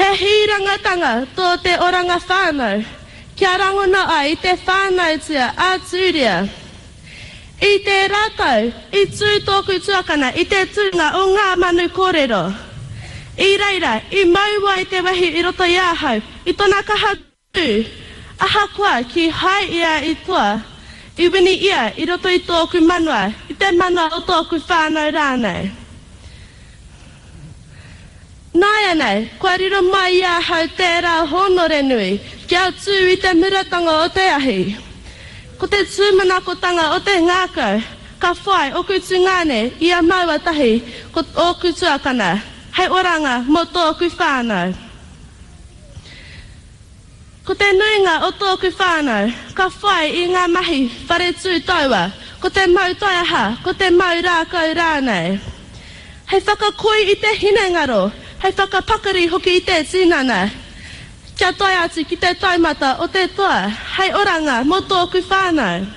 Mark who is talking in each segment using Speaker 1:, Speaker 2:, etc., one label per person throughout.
Speaker 1: He hirangatanga tō te oranga whānau, kia rangona ai te whānau tia āturia. I te rātau, i tū tōku tuakana, i te tūnga o ngā manu kōrero. I reira, i maua i te wahi i roto i āhau, i tōna kaha tū, aha kua ki hai ia i toa, I wini ia i roto i tōku manua, i te manua o tōku whānau rānei. Nāia nei, kua riro mai ia hau tērā honore nui, kia tū i te muratanga o te ahi. Ko te tūmanakotanga o te ngākau, ka whai o kutu ngāne ia maua tahi ko o kutuakana, hei oranga mo tōku whānau. Ko te nuinga o tōku whānau, ka whai I ngā mahi whare tū taua, ko te mau taiaha, ko te mau rākau rānei. Hei whakakoi I te hinengaro, hei whakapakari hoki I te tinana. Kia toi atu ki te taimata o te toa, hei oranga mo tōku whānau.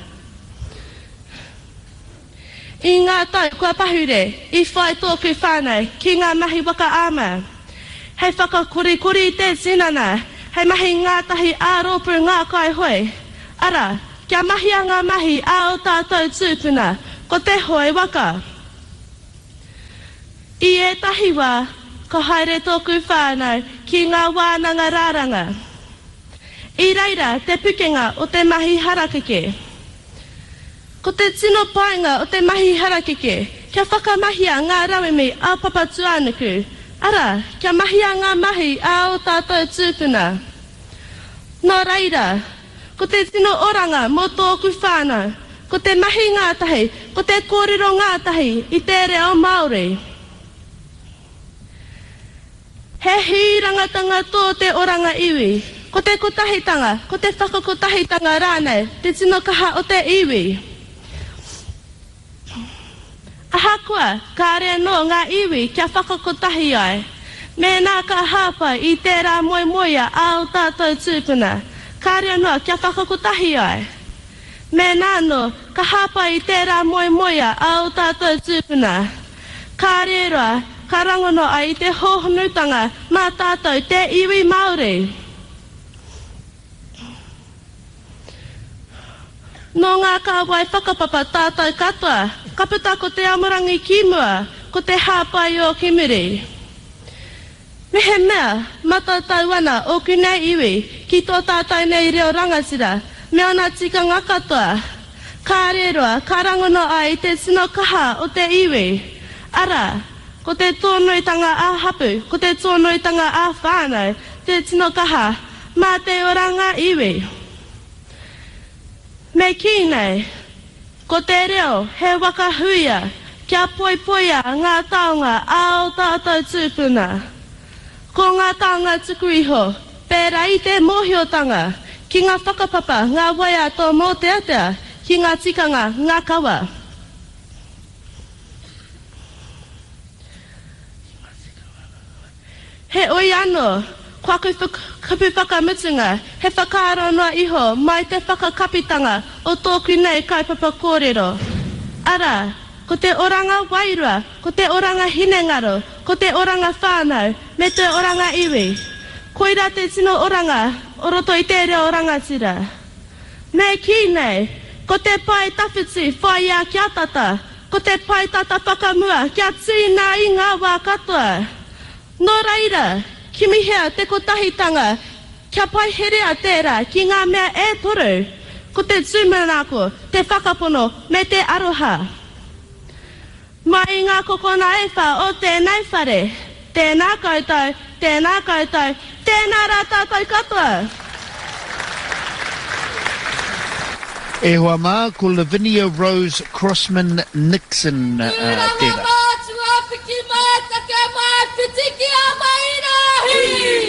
Speaker 1: I ngā tau kua pahure, I whai tōku whānau ki ngā mahi waka āma. Hei whakakori I te tinana, hei mahi ngātahi āropu ngā kai hoi. Ara, kia mahi a ngā mahi a o tātou tūpuna, ko te hoi waka. I etahi wā, ko haere tōku whānau ki ngā wānanga rāranga. I reira te pukenga o te mahi harakeke. Ko te tino painga o te mahi harakeke, kia whakamahia ngā rawimi a papa tuanuku. Ara, kia mahia ngā mahi a o tātou tūpuna. Nō reira, ko te tino oranga mo tōku whānau, ko te mahi ngātahi, ko te kōrero ngātahi I te reo Māori. He hirangatanga tō te oranga iwi, ko te kotahitanga, ko te whakakotahitanga rānei, te tino kaha o te iwi. Aha kua, kāre no ngā iwi kia whakakotahi ai. Me nā ka hāpai I tērā moimoia a o tātou tūpuna. Kāre no kia whakakotahi ai. Me nā no ka hāpai I tērā moimoia a o tātou tūpuna. Kāre roa, ka rangono ai I te hohonutanga mā tātou te iwi Māori. No ngā kāwai whakapapa tātou katoa, ka puta ko te amorangi ki mua, ko te hāpai o Kimiri. Mehe mea, matatau ana o kunei iwi, ki tō tātou nei reo rangatira, me ona tika ngā katoa. Kā reroa, ka rangono ai te tino kaha o te iwi. Ara, ko te tōnuitanga a hapu, ko te tōnuitanga a whānau, te tino kaha, mā te oranga iwi. Me ki nei, ko te reo he waka huia, kia poipoia ngā taonga a o tātou tūpuna. Ko ngā taonga tuku iho, pērā I te mōhiotanga, ki ngā whakapapa ngā waia tō mōteatea, ki ngā tikanga ngā kawa. He oi anō, kua kupu whakamutunga, he whakaaro noa iho mai te whakakapitanga o tōku nei kaipapa kōrero. Ara, ko te oranga wairua, ko te oranga hinengaro, ko te oranga whānau, me te oranga iwi. Koira te tino oranga, o roto I te reo rangatira. Me ki nei, ko te pai tawhiti whai a kia tata, ko te pai tata whakamua kia tūna I ngā wā katoa. Nō reira, ki mihea te kotahitanga, kia pai herea tērā ki ngā mea e toru, ko te tūmanako, te whakapono me te aroha. Mai ngā kokona e wha o tēnei whare, tēnā koutou, tēnā koutou, tēnā rā tātou katoa.
Speaker 2: E hoa mā, ko Lavinia Rose Crossman Nixon tēnā.